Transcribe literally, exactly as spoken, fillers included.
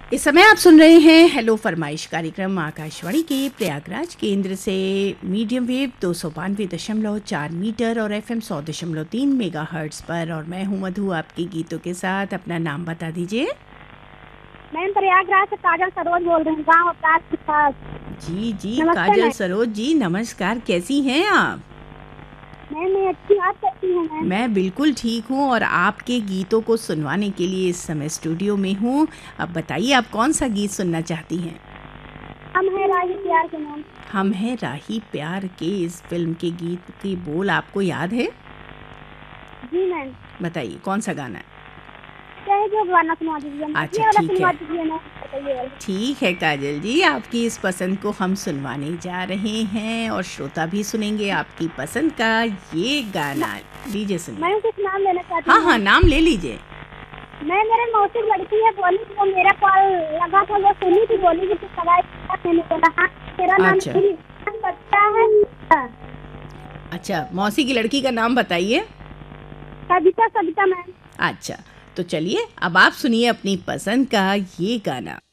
इस समय आप सुन रहे हैं हेलो फरमाइश कार्यक्रम आकाशवाणी के प्रयागराज केंद्र से मीडियम वेव दो सौ बानवे दशमलव चार मीटर और एफएम सौ दशमलव तीन मेगा हर्ट्स पर। और मैं हूं मधु आपके गीतों के साथ। अपना नाम बता दीजिए। मैं प्रयागराज से काजल सरोज बोल रही हूँ, गाँव अवतार के पास। जी जी नमस्ते काजल मैम। सरोज जी, नमस्कार। कैसी हैं आप? मैं मैं अच्छी, आप कैसी हैं मैम? मैं बिल्कुल ठीक हूँ और आपके गीतों को सुनवाने के लिए इस समय स्टूडियो में हूँ। अब बताइए, आप कौन सा गीत सुनना चाहती हैं? हम है राही प्यार के नाम। हम हैं राही प्यार के इस फिल्म के गीत के बोल आपको याद है? जी मैम। बताइए कौन सा गाना है? चाहे जो गाना सुनवा दीजिए मैम, अच्छा ये वाला ठीक सुनवा है, दीजिए मैम, बताइए वाला। ठीक है काजल जी, आपकी इस पसंद को हम सुनवाने जा रहे हैं और श्रोता भी सुनेंगे आपकी पसंद का ये गाना। लीजिए सुनिए। मैं कुछ नाम लेना चाहती हाँ हूँ हाँ, मैम। नाम ले लीजिए। मैं मेरे मौसी की लड़की है, बोली वो मेरा कॉल लगा था, वो सुनी थी, बोली कि तू सगाई मैंने बोला हाँ। मेरा नाम अच्छा बच्चा है हाँ। अच्छा, मौसी की लड़की का नाम बताइए। सविता, सविता मैम। अच्छा, तो चलिए अब आप सुनिए अपनी पसंद का ये गाना।